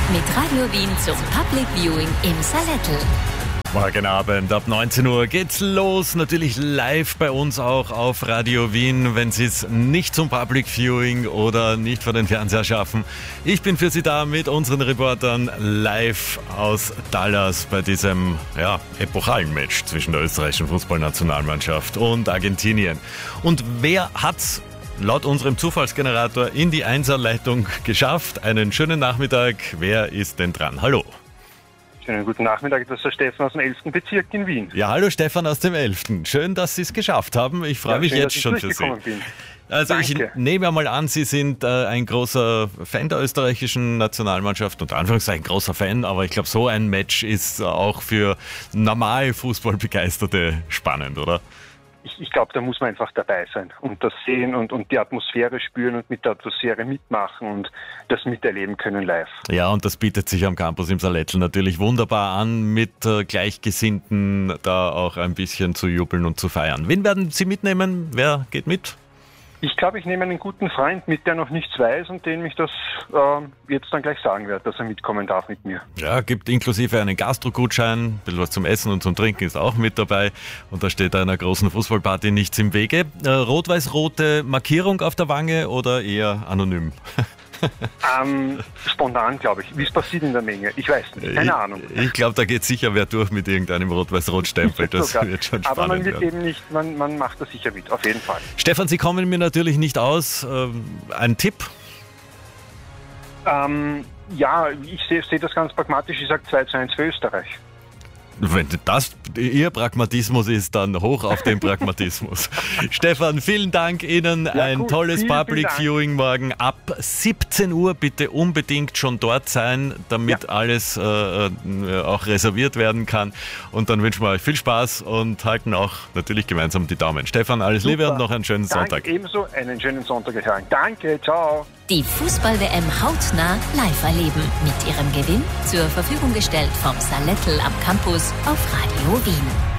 mit Radio Wien zum Public Viewing im Salettl. Morgen Abend ab 19 Uhr geht's los. Natürlich live bei uns auch auf Radio Wien, wenn Sie es nicht zum Public Viewing oder nicht vor den Fernseher schaffen. Ich bin für Sie da mit unseren Reportern live aus Dallas bei diesem epochalen Match zwischen der österreichischen Fußballnationalmannschaft und Argentinien. Und wer hat's laut unserem Zufallsgenerator in die Einserleitung geschafft? Einen schönen Nachmittag. Wer ist denn dran? Hallo. Schönen guten Nachmittag, das ist der Stefan aus dem 11. Bezirk in Wien. Ja, hallo Stefan aus dem 11. Schön, dass Sie es geschafft haben. Ich freue mich schön, jetzt schon für Sie. Bin. Also Danke. Ich nehme mal an, Sie sind ein großer Fan der österreichischen Nationalmannschaft, unter Anführungszeichen großer Fan, aber ich glaube, so ein Match ist auch für normal Fußballbegeisterte spannend, oder? Ich glaube, da muss man einfach dabei sein und das sehen und die Atmosphäre spüren und mit der Atmosphäre mitmachen und das miterleben können live. Ja, und das bietet sich am Campus im Salettl natürlich wunderbar an, mit Gleichgesinnten da auch ein bisschen zu jubeln und zu feiern. Wen werden Sie mitnehmen? Wer geht mit? Ich glaube, ich nehme einen guten Freund mit, der noch nichts weiß und dem ich das jetzt dann gleich sagen werde, dass er mitkommen darf mit mir. Ja, gibt inklusive einen Gastro-Gutschein, ein bisschen was zum Essen und zum Trinken ist auch mit dabei. Und da steht einer großen Fußballparty nichts im Wege. Rot-weiß-rote Markierung auf der Wange oder eher anonym? Spontan, glaube ich. Wie es passiert in der Menge? Ich weiß nicht. Keine Ahnung. Ich glaube, da geht sicher wer durch mit irgendeinem Rot-Weiß-Rot-Stempel. Das wird schon spannend. Aber man wird werden. eben nicht, man macht das sicher mit, auf jeden Fall. Stefan, Sie kommen mir natürlich nicht aus. Ein Tipp? Ja, ich sehe das ganz pragmatisch. Ich sage 2:1 für Österreich. Wenn das Ihr Pragmatismus ist, dann hoch auf den Pragmatismus. Stefan, vielen Dank Ihnen. Ein tolles vielen Public Dank. Viewing morgen ab 17 Uhr. Bitte unbedingt schon dort sein, damit alles auch reserviert werden kann. Und dann wünschen wir euch viel Spaß und halten auch natürlich gemeinsam die Daumen. Stefan, alles Liebe und noch einen schönen Sonntag. Ebenso einen schönen Sonntag. Danke, ciao. Die Fußball-WM hautnah live erleben. Mit ihrem Gewinn zur Verfügung gestellt vom Salettl am Campus auf Radio Wien.